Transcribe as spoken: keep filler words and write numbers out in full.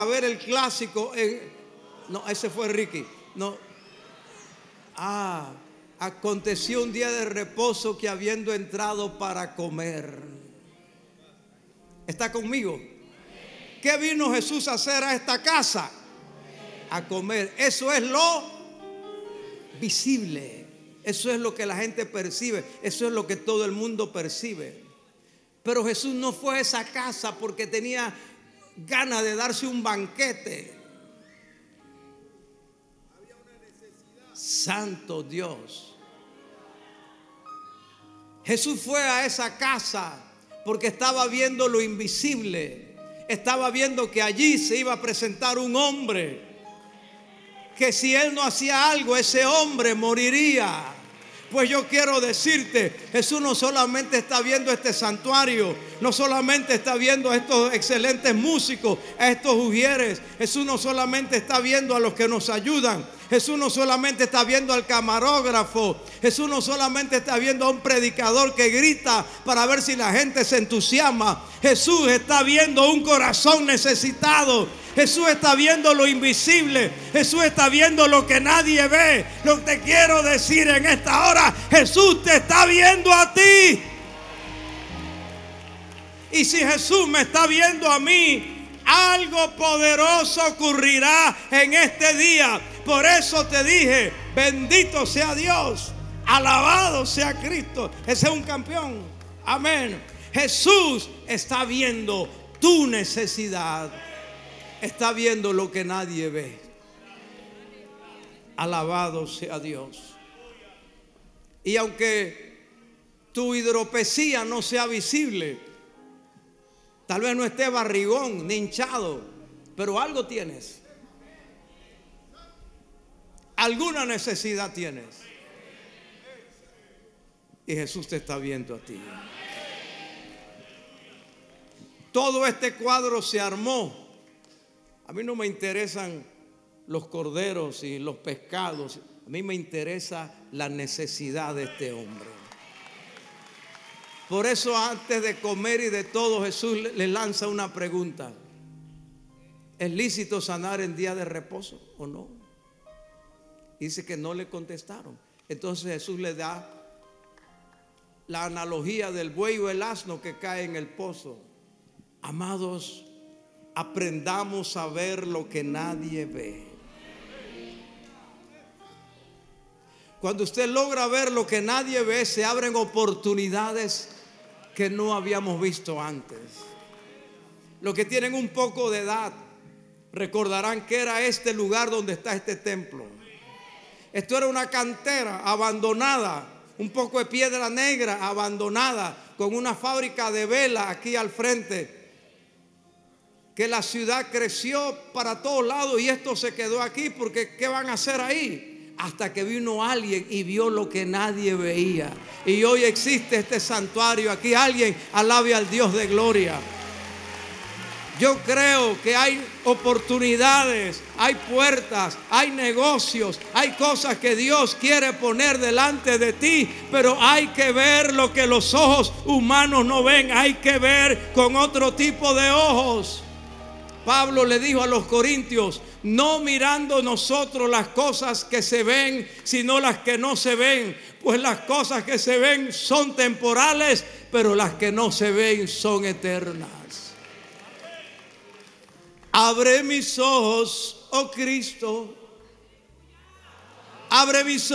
a ver el clásico. En, no, ese fue Ricky. No. Ah, aconteció un día de reposo que habiendo entrado para comer. ¿Está conmigo? ¿Qué vino Jesús a hacer a esta casa? A comer. Eso es lo visible. Eso es lo que la gente percibe. Eso es lo que todo el mundo percibe. Pero Jesús no fue a esa casa porque tenía ganas de darse un banquete. Había una necesidad. Santo Dios. Jesús fue a esa casa porque estaba viendo lo invisible. Estaba viendo que allí se iba a presentar un hombre, que si él no hacía algo, ese hombre moriría. Pues yo quiero decirte, Jesús no solamente está viendo este santuario, no solamente está viendo a estos excelentes músicos, a estos ujieres. Jesús no solamente está viendo a los que nos ayudan. Jesús no solamente está viendo al camarógrafo. Jesús no solamente está viendo a un predicador que grita para ver si la gente se entusiasma. Jesús está viendo un corazón necesitado. Jesús está viendo lo invisible. Jesús está viendo lo que nadie ve. Lo que te quiero decir en esta hora, Jesús te está viendo a ti. Y si Jesús me está viendo a mí, algo poderoso ocurrirá en este día. Por eso te dije, bendito sea Dios, alabado sea Cristo. Ese es un campeón. Amén. Jesús está viendo tu necesidad. Está viendo lo que nadie ve. Alabado sea Dios. Y aunque tu hidropesía no sea visible, tal vez no esté barrigón ni hinchado, pero algo tienes. Alguna necesidad tienes. Y Jesús te está viendo a ti. Todo este cuadro se armó. A mí no me interesan los corderos y los pescados. A mí me interesa la necesidad de este hombre. Por eso antes de comer y de todo, Jesús le lanza una pregunta. ¿Es lícito sanar en día de reposo o no? Dice que no le contestaron. Entonces Jesús le da la analogía del buey o el asno que cae en el pozo. Amados, aprendamos a ver lo que nadie ve. Cuando usted logra ver lo que nadie ve, se abren oportunidades que no habíamos visto antes. Los que tienen un poco de edad recordarán que era este lugar donde está este templo. Esto era una cantera abandonada, un poco de piedra negra abandonada, con una fábrica de vela aquí al frente. Que la ciudad creció para todos lados y esto se quedó aquí porque ¿qué van a hacer ahí? Hasta que vino alguien y vio lo que nadie veía. Y hoy existe este santuario aquí. Alguien alabe al Dios de gloria. Yo creo que hay oportunidades, hay puertas, hay negocios, hay cosas que Dios quiere poner delante de ti, pero hay que ver lo que los ojos humanos no ven. Hay que ver con otro tipo de ojos. Pablo le dijo a los corintios, no mirando nosotros las cosas que se ven, sino las que no se ven, pues las cosas que se ven son temporales, pero las que no se ven son eternas. Abre mis ojos, oh Cristo, abre mis ojos.